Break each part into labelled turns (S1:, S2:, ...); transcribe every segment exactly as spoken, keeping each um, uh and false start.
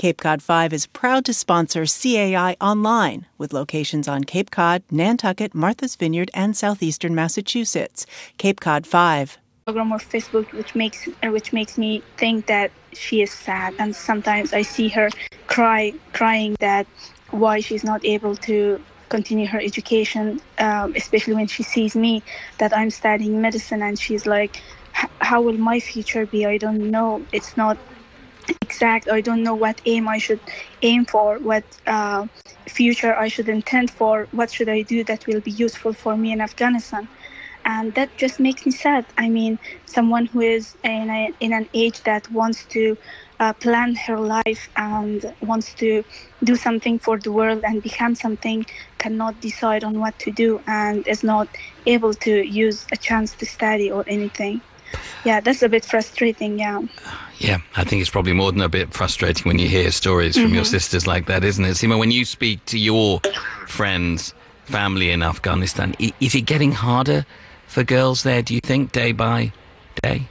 S1: Cape Cod five is proud to sponsor C A I Online, with locations on Cape Cod, Nantucket, Martha's Vineyard, and southeastern Massachusetts. Cape Cod five.
S2: Instagram or Facebook, which makes uh, which makes me think that she is sad, and sometimes I see her cry, crying that why she's not able to continue her education, um, especially when she sees me that I'm studying medicine, and she's like, how will my future be? I don't know. It's not exact. I don't know what aim I should aim for, what uh, future I should intend for, what should I do that will be useful for me in Afghanistan. And that just makes me sad. I mean, someone who is in, a, in an age that wants to uh, plan her life and wants to do something for the world and become something, cannot decide on what to do and is not able to use a chance to study or anything. Yeah, that's a bit frustrating, yeah.
S3: Yeah, I think it's probably more than a bit frustrating when you hear stories from mm-hmm. your sisters like that, isn't it? Seema, when you speak to your friends, family in Afghanistan, is it getting harder for girls there, do you think, day by day?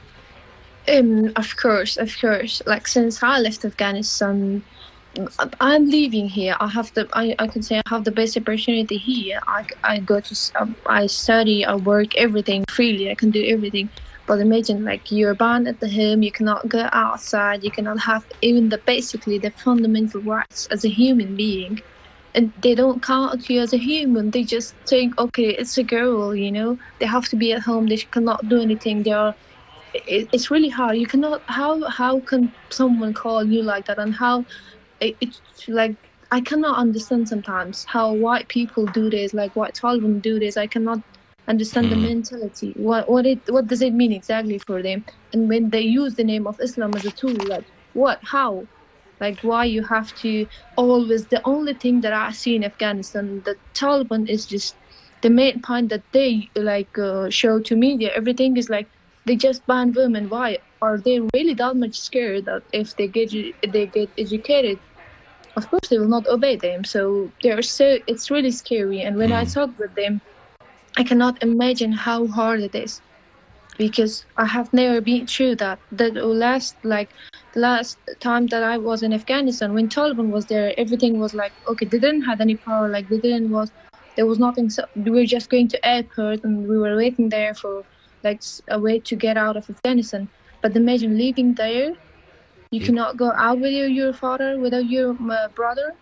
S4: Um, of course, of course. Like, since I left Afghanistan, I'm leaving here. I have the, I, I can say I have the best opportunity here. I, I go to, um, I study, I work, everything freely. I can do everything. But imagine, like, you're banned at the home, you cannot go outside, you cannot have even the basically the fundamental rights as a human being. And they don't count you as a human. They just think, okay, it's a girl, you know. They have to be at home. They cannot do anything. They are. It, it's really hard. You cannot. How how can someone call you like that? And how it, it's like I cannot understand sometimes how white people do this, like white Taliban do this. I cannot understand mm. the mentality. What what it what does it mean exactly for them? And when they use the name of Islam as a tool, like what? How? Like, why you have to always, the only thing that I see in Afghanistan, the Taliban is just, the main point that they, like, uh, show to media, everything is like, they just ban women. Why? Are they really that much scared that if they get they get educated, of course they will not obey them? So they're so, it's really scary. And when mm. I talk with them, I cannot imagine how hard it is. Because I have never been through that. The last, like, the last time that I was in Afghanistan, when Taliban was there, everything was like, okay, they didn't have any power, like, they didn't was, there was nothing, so we were just going to airport and we were waiting there for, like, a way to get out of Afghanistan. But imagine leaving there, you cannot go out with your, your father, without your uh, brother,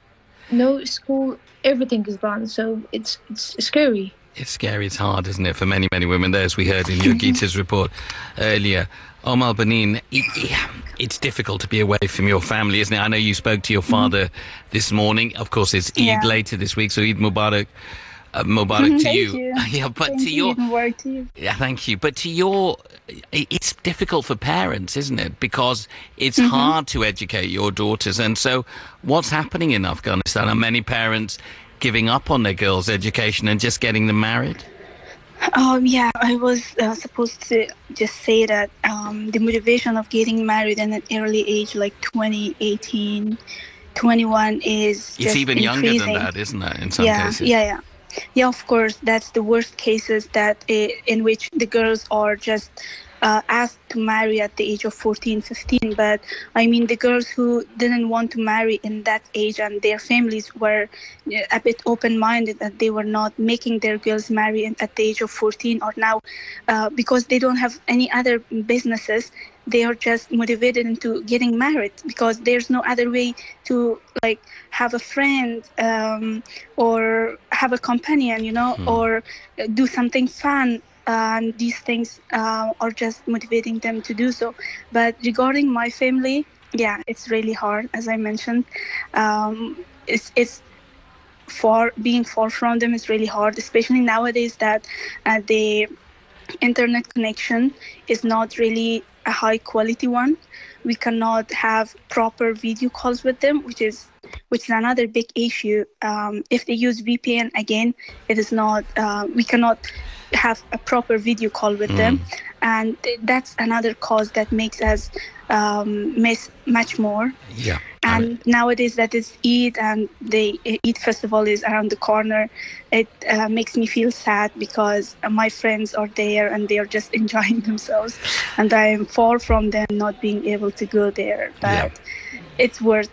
S4: no school, everything is banned, so it's it's scary.
S3: It's scary, it's hard, isn't it, for many, many women there, as we heard in your Gita's report earlier. Omar Banin, it, it's difficult to be away from your family, isn't it? I know you spoke to your father this morning. Of course, it's Eid
S2: yeah.
S3: later this week, so Eid Mubarak, uh, Mubarak to you.
S2: you.
S3: Yeah, but
S2: thank
S3: to
S2: you.
S3: your,
S2: Mubarak to you.
S3: Yeah, thank you. But to your, it's difficult for parents, isn't it? Because it's
S2: mm-hmm.
S3: hard to educate your daughters. And so what's happening in Afghanistan? Are many parents giving up on their girls' education and just getting them married?
S2: Um, yeah, I was uh, supposed to just say that um, the motivation of getting married at an early age, like twenty, eighteen, twenty-one, is just
S3: It's even
S2: increasing.
S3: younger than that, isn't it, in some
S2: yeah,
S3: cases?
S2: Yeah, yeah. Yeah, of course, that's the worst cases that uh, in which the girls are just uh, asked to marry at the age of fourteen, fifteen. But I mean, the girls who didn't want to marry in that age and their families were a bit open-minded that they were not making their girls marry at the age of fourteen or now uh, because they don't have any other businesses. They are just motivated into getting married because there's no other way to, like, have a friend um, or have a companion, you know, hmm. or do something fun. And these things uh, are just motivating them to do so. But regarding my family, yeah, it's really hard, as I mentioned. Um, it's it's far being far from them is really hard, especially nowadays that uh, the internet connection is not really a high quality one. We cannot have proper video calls with them, which is which is another big issue. Um, if they use V P N, again, it is not. Uh, we cannot have a proper video call with mm. them, and that's another cause that makes us um, miss much more.
S3: Yeah.
S2: And
S3: I...
S2: nowadays that is Eid, and the Eid festival is around the corner. It uh, makes me feel sad because my friends are there and they are just enjoying themselves, and I am far from them not being able to go there. But yeah. it's worth